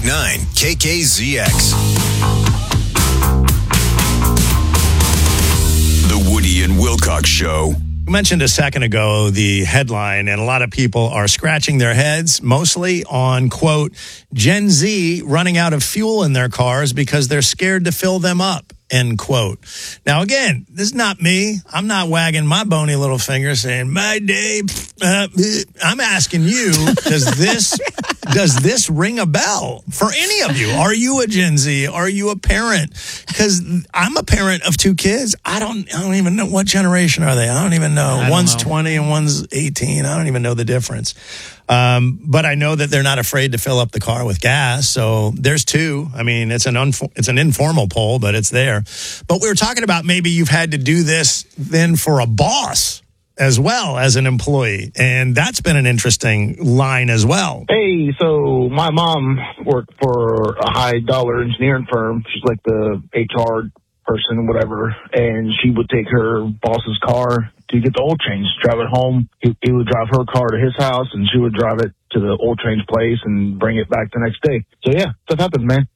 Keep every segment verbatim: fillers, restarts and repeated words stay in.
nine K K Z X. The Woody and Wilcox Show. You mentioned a second ago the headline, and a lot of people are scratching their heads, mostly on, quote, Gen Z running out of fuel in their cars because they're scared to fill them up, end quote. Now, again, this is not me. I'm not wagging my bony little finger saying, my day, uh, I'm asking you, does this does this ring a bell for any of you? Are you a Gen Z? Are you a parent? Because I'm a parent of two kids. I don't I don't even know what generation are they. I don't even know. Don't one's know. twenty and one's eighteen. I don't even know the difference. Um, but I know that they're not afraid to fill up the car with gas. So there's two. I mean, it's an unfo- it's an informal poll, but it's there. But we were talking about maybe you've had to do this then for a boss as well as an employee. And that's been an interesting line as well. Hey, so my mom worked for a high dollar engineering firm. She's like the H R person, whatever. And she would take her boss's car to get the oil change, drive it home. He, he would drive her car to his house, and she would drive it to the oil change place and bring it back the next day. So, yeah, stuff happens, man.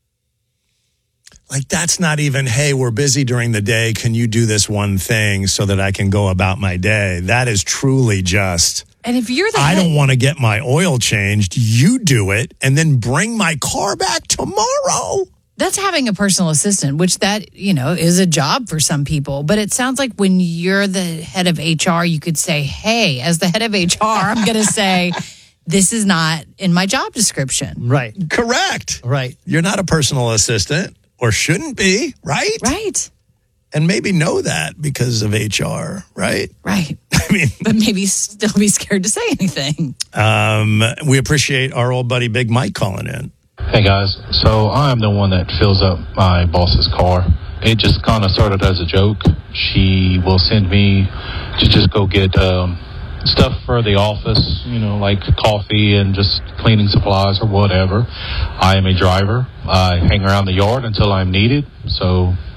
Like, that's not even, hey, we're busy during the day. Can you do this one thing so that I can go about my day? That is truly just, And if you're the I head, don't want to get my oil changed. You do it and then bring my car back tomorrow. that's having a personal assistant, which that, you know, is a job for some people. But it sounds like when you're the head of H R, you could say, hey, as the head of H R, I'm going to say, this is not in my job description. Right. Correct. Right. You're not a personal assistant or shouldn't be, right? Right. And maybe know that because of H R, right? Right. I mean, But maybe still be scared to say anything. um, we appreciate our old buddy Big Mike calling in. Hey guys, so I'm the one that fills up my boss's car. It just kind of started as a joke. She will send me to just go get um, stuff for the office, you know, like coffee and just cleaning supplies or whatever. I am a driver. I hang around the yard until I'm needed, so